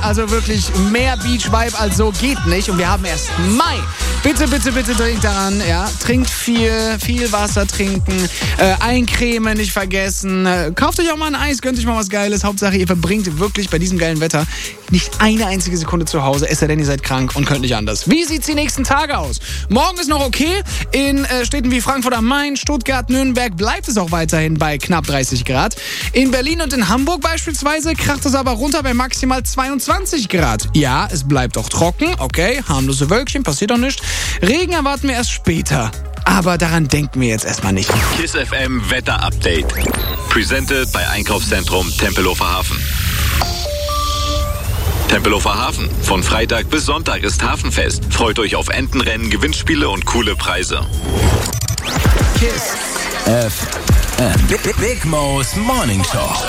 Also wirklich mehr Beach-Vibe als so geht nicht. Und wir haben erst Mai. Bitte, bitte, bitte trinkt daran. Ja, trinkt viel Wasser trinken. Eincremen nicht vergessen. Kauft euch auch mal ein Eis, gönnt euch mal was Geiles. Hauptsache, ihr verbringt wirklich bei diesem geilen Wetter nicht eine einzige Sekunde zu Hause. Es sei denn, ihr seid krank und könnt nicht anders. Wie sieht's die nächsten Tage aus? Morgen ist noch okay. In Städten wie Frankfurt am Main, Stuttgart, Nürnberg bleibt es auch weiterhin bei knapp 30 Grad. In Berlin und in Hamburg beispielsweise kracht es aber runter bei maximal 22 Grad. Ja, es bleibt auch trocken. Okay, harmlose Wölkchen, passiert doch nichts. Regen erwarten wir erst später. Aber daran denken wir jetzt erstmal nicht. KISS FM Wetter Update. Presented bei Einkaufszentrum Tempelhofer Hafen. Tempelhofer Hafen. Von Freitag bis Sonntag ist Hafenfest. Freut euch auf Entenrennen, Gewinnspiele und coole Preise. KISS FM. Big Mo's Morning Show.